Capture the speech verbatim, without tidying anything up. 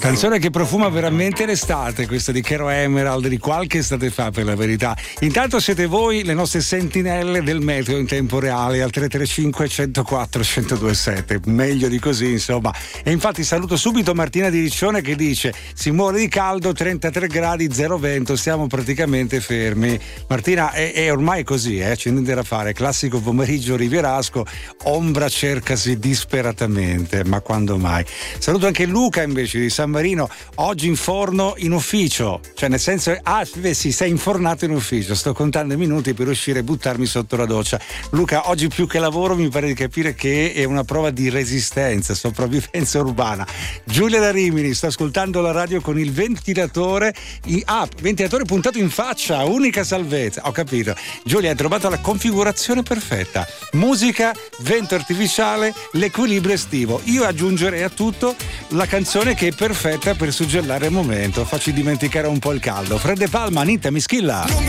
Canzone che profuma veramente l'estate, questa di Chero Emerald, di qualche estate fa per la verità. Intanto siete voi le nostre sentinelle del meteo in tempo reale al tre tre cinque, centoquattro, centodue sette, meglio di così insomma. E infatti saluto subito Martina di Riccione che dice: si muore di caldo, trentatré gradi, zero vento, siamo praticamente fermi. Martina, è, è ormai così, eh? C'è niente da fare, classico pomeriggio rivierasco, ombra cercasi disperatamente, ma quando mai. Saluto anche Luca invece di San Marino, oggi in forno in ufficio, cioè nel senso, ah beh sì, sei infornato in ufficio, sto contando i minuti per uscire e buttarmi sotto la doccia. Luca, oggi più che lavoro mi pare di capire che è una prova di resistenza, sopravvivenza urbana. Giulia da Rimini sta ascoltando la radio con il ventilatore, in, ah, ventilatore puntato in faccia, unica salvezza, ho capito. Giulia, hai trovato la configurazione perfetta, musica, vento artificiale, l'equilibrio estivo. Io aggiungerei a tutto la canzone che è perfetta per suggellare il momento, facci dimenticare un po' il caldo. Fred De Palma, Anita Mischilla.